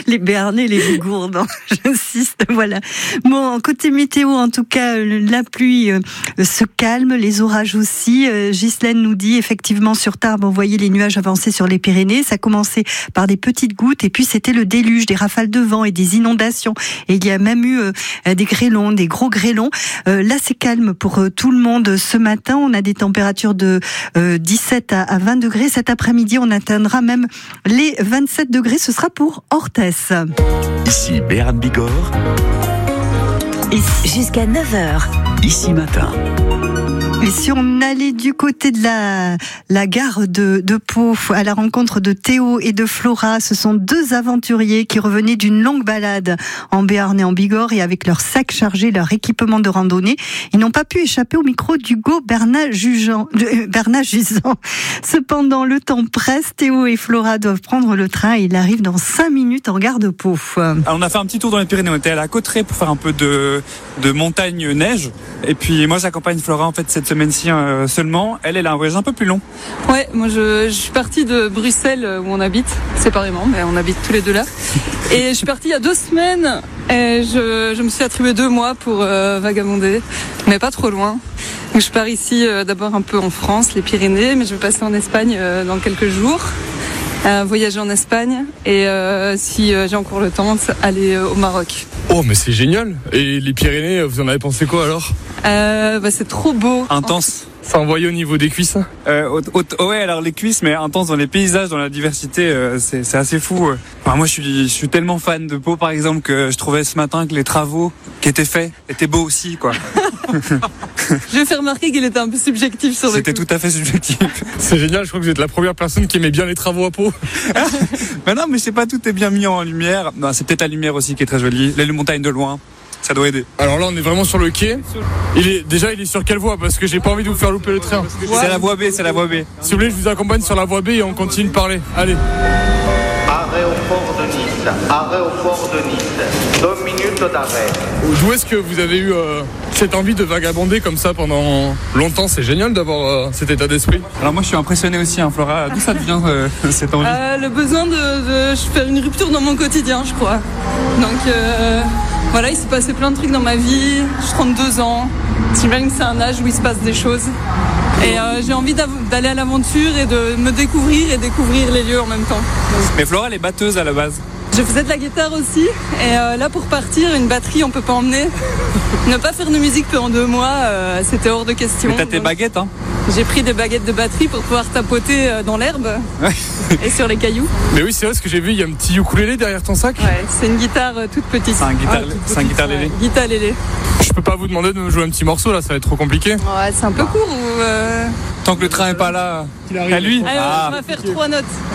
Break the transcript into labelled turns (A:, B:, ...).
A: Les Béarnais, les Bigourdans, j'insiste, voilà. Bon, côté météo, en tout cas, la pluie se calme, les orages aussi. Ghislaine nous dit, effectivement, sur Tarbes, on voyait les nuages avancer sur les Pyrénées. Ça commençait par des petites gouttes et puis c'était le déluge, des rafales de vent et des inondations. Et il y a même eu des grêlons, des gros grêlons. Là, c'est calme pour tout le monde ce matin. On a des températures de 17 à 20 degrés. Cet après-midi, on atteindra même les 27 degrés. Ce sera pour Orthès.
B: Ici Béarn Bigorre.
C: Jusqu'à 9h.
B: Ici Matin.
A: Et si on allait du côté de la gare de Pau à la rencontre de Théo et de Flora, ce sont deux aventuriers qui revenaient d'une longue balade en Béarn et en Bigorre et avec leur sac chargé, leur équipement de randonnée, ils n'ont pas pu échapper au micro d'Hugo Bernat-Jusant. Cependant, le temps presse, Théo et Flora doivent prendre le train et il arrive dans 5 minutes en gare de Pau.
D: Alors, on a fait un petit tour dans les Pyrénées, on était à la Cauterets pour faire un peu de montagne neige et puis moi j'accompagne Flora en fait cette semaine-ci seulement. Elle a un voyage un peu plus long.
E: Ouais, moi je suis partie de Bruxelles où on habite séparément, mais on habite tous les deux là. Et je suis partie il y a 2 semaines et je me suis attribué 2 mois pour vagabonder, mais pas trop loin. Donc je pars ici d'abord un peu en France, les Pyrénées, mais je vais passer en Espagne dans quelques jours. Voyager en Espagne et si j'ai encore le temps, aller au Maroc.
F: Oh mais c'est génial. Et les Pyrénées, vous en avez pensé quoi alors ?
E: C'est trop beau.
D: Intense.
F: Ça envoyait au niveau des cuisses ?
D: Ouais, alors les cuisses, mais intense dans les paysages, dans la diversité, c'est assez fou. Enfin, moi, je suis tellement fan de Pau, par exemple, que je trouvais ce matin que les travaux qui étaient faits étaient beaux aussi, quoi.
E: Je vais faire remarquer qu'il était un peu subjectif sur le coup.
D: C'était tout à fait subjectif.
F: C'est génial, je crois que vous êtes la première personne qui aimait bien les travaux à Pau.
D: Mais non, mais je sais pas, tout est bien mis en lumière. Non, c'est peut-être la lumière aussi qui est très jolie. Les montagnes de loin. Ça doit aider.
F: Alors là on est vraiment sur le quai. Il est sur quelle voie ? Parce que j'ai pas envie de vous faire louper le train.
D: C'est la voie B, c'est la voie B.
F: Si vous voulez, je vous accompagne sur la voie B et on continue de parler. Allez.
G: Arrêt au port de Nice. Arrêt au port de Nice. 2 minutes d'arrêt.
F: D'où est-ce que vous avez eu cette envie de vagabonder comme ça pendant longtemps ? C'est génial d'avoir cet état d'esprit.
D: Alors moi je suis impressionné aussi, hein, Flora. D'où ça vient cette envie ?
E: Le besoin de faire une rupture dans mon quotidien, je crois. Donc voilà, il s'est passé plein de trucs dans ma vie. J'ai 32 ans. J'imagine que c'est un âge où il se passe des choses. Et j'ai envie d'aller à l'aventure et de me découvrir et découvrir les lieux en même temps.
D: Mais Flora, elle est batteuse à la base.
E: Je faisais de la guitare aussi. Et là, pour partir, une batterie, on peut pas emmener. Ne pas faire de musique pendant 2 mois, c'était hors de question.
D: Mais t'as tes baguettes, hein ?
E: J'ai pris des baguettes de batterie pour pouvoir tapoter dans l'herbe et sur les cailloux.
F: Mais oui, c'est vrai, ce que j'ai vu, il y a un petit ukulélé derrière ton sac.
E: Ouais, c'est une guitare toute petite.
D: C'est un guitare lélé.
E: Guitare lélé.
F: Je peux pas vous demander de me jouer un petit morceau là, ça va être trop compliqué.
E: Ouais, c'est un peu court ou
D: Tant que le train est pas là, à lui.
E: Allez, on va faire 3 notes.